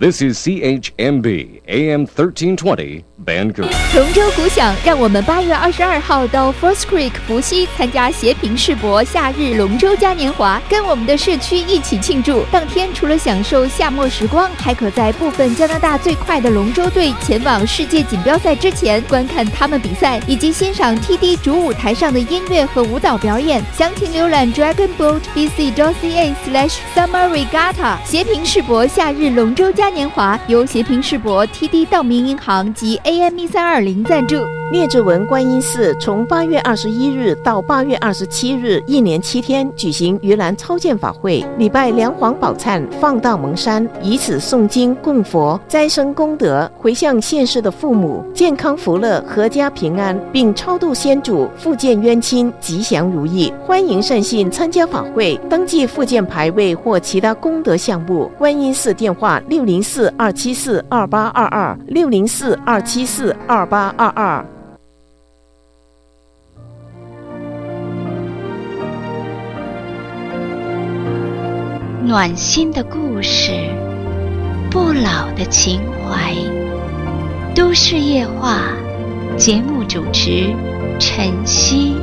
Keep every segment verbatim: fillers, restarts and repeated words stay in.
This is C H M B A M thirteen twenty Vancouver。 龙舟鼓响，让我们八月二十二号到 First Creek 伏羲参加协平世博夏日龙舟嘉年华，跟我们的社区一起庆祝。当天除了享受夏末时光，还可在部分加拿大最快的龙舟队前往世界锦标赛之前观看他们比赛，以及欣赏 T D 主舞台上的音乐和舞蹈表演。详情浏览 dragon boat b c dot c a slash summer regatta。协平世博夏日龙舟嘉年华由协平世博 T D 道明银行及 A M 一三二零赞助。 聂志文观音寺从八月二十一日到八月二十七日，一连七天举行盂兰超荐法会，礼拜梁皇宝忏，放道蒙山，以此诵经供佛，斋生功德，回向现世的父母健康福乐，阖家平安，并超度先祖，复健冤亲，吉祥如意。欢迎善信参加法会，登记复健牌位或其他功德项目。观音寺电话六零四二七四二八二二六零四二七四二八二二。 暖心的故事，不老的情怀。都市夜话，节目主持晨曦。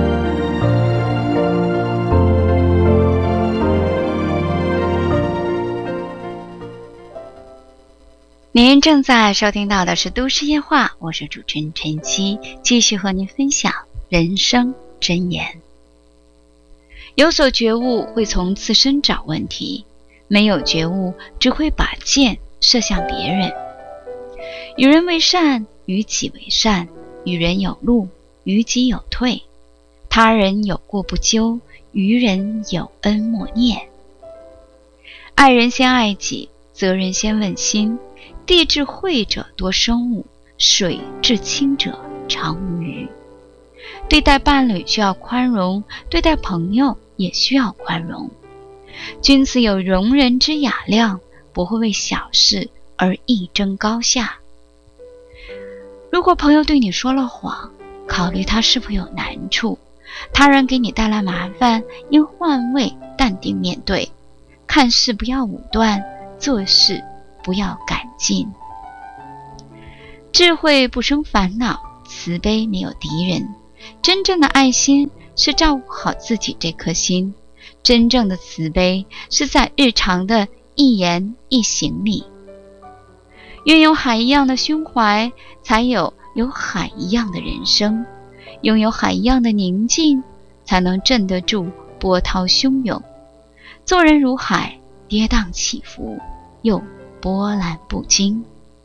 您正在收听到的是都市夜话，我是主持人晨曦，继续和您分享人生箴言。有所觉悟会从自身找问题，没有觉悟只会把箭射向别人。与人为善，与己为善，与人有路，与己有退，他人有过不究，于人有恩莫念。爱人先爱己，责人先问心。地至晦者多生物，水至清者常无鱼。对待伴侣需要宽容，对待朋友也需要宽容。君子有容人之雅量，不会为小事而一争高下。如果朋友对你说了谎，考虑他是否有难处。他人给你带来麻烦，应换位淡定面对。看事不要武断，做事不要赶尽。智慧不生烦恼，慈悲没有敌人。真正的爱心是照顾好自己这颗心，真正的慈悲是在日常的一言一行里。拥有海一样的胸怀，才有有海一样的人生。拥有海一样的宁静，才能镇得住波涛汹涌。做人如海，跌宕起伏，又波澜不惊。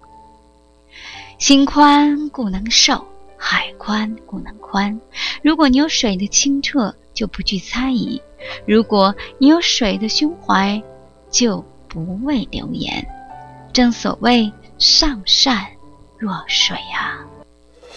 心宽故能瘦，海宽故能宽。如果你有水的清澈，就不惧猜疑；如果你有水的胸怀，就不畏流言。正所谓上善若水啊。